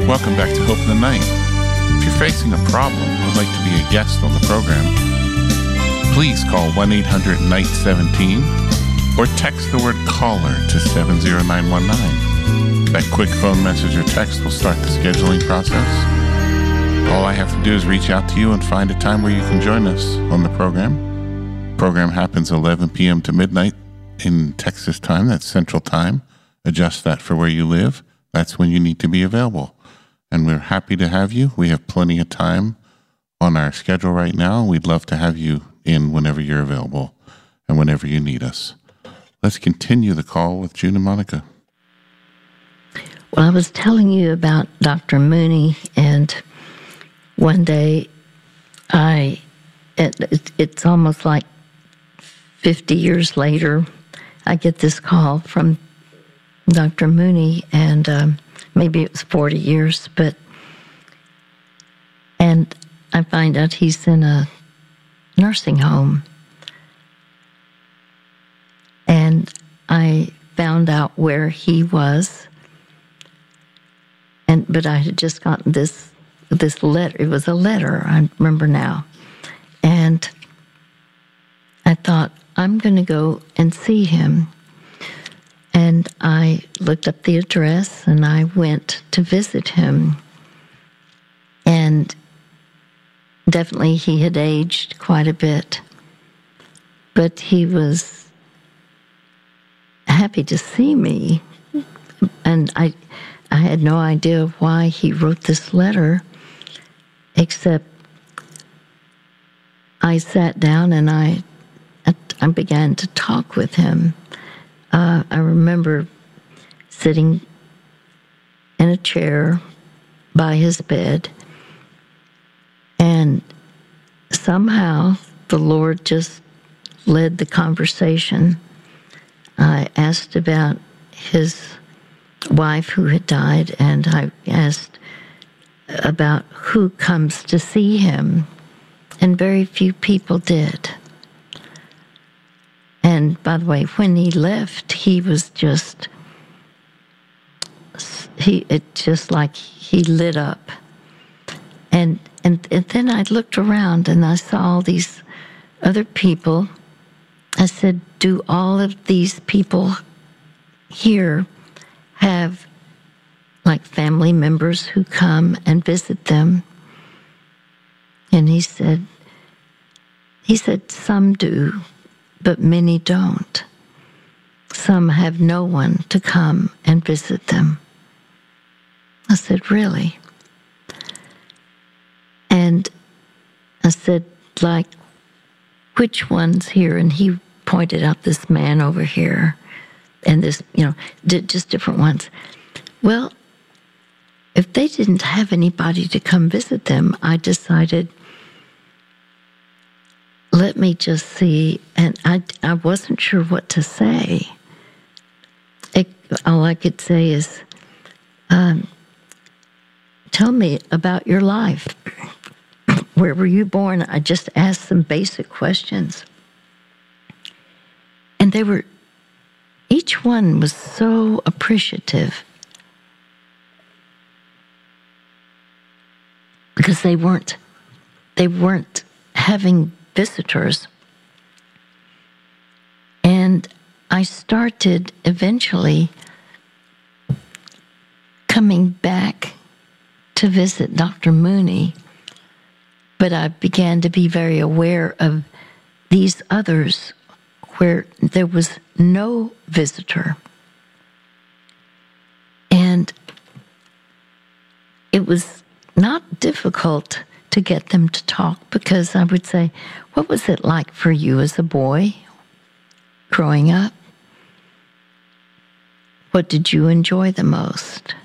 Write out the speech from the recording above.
Welcome back to Hope in the Night. If you're facing a problem and would like to be a guest on the program, please call 1-800-NIGHT-17 or text the word caller to 70919. That quick phone message or text will start the scheduling process. All I have to do is reach out to you and find a time where you can join us on the program. The program happens 11 p.m. to midnight in Texas time. That's Central Time. Adjust that for where you live. That's when you need to be available. And we're happy to have you. We have plenty of time on our schedule right now. We'd love to have you in whenever you're available and whenever you need us. Let's continue the call with June and Monica. Well, I was telling you about Dr. Mooney, and one day it's almost like 50 years later, I get this call from Dr. Mooney, and maybe it was 40 years, and I find out he's in a nursing home. And I found out where he was, but I had just gotten this letter. It was a letter, I remember now. And I thought, I'm going to go and see him. And I looked up the address, and I went to visit him. And definitely he had aged quite a bit. But he was happy to see me. And I had no idea why he wrote this letter, except I sat down and I began to talk with him. I remember sitting in a chair by his bed, and somehow the Lord just led the conversation. I asked about his wife who had died, and I asked about who comes to see him, and very few people did. And by the way, when he left, he was just like he lit up. And then I looked around and I saw all these other people. I said, do all of these people here have like family members who come and visit them? And he said, some do, but many don't. Some have no one to come and visit them. I said, really? And I said, like, which ones here? And he pointed out this man over here and this, just different ones. Well, if they didn't have anybody to come visit them, I decided, let me just see. And I wasn't sure what to say. All I could say is, tell me about your life. Where were you born? I just asked some basic questions. And each one was so appreciative. Because they weren't having visitors. And I started eventually coming back to visit Dr. Mooney, but I began to be very aware of these others where there was no visitor. And it was not difficult to get them to talk, because I would say, what was it like for you as a boy growing up? What did you enjoy the most?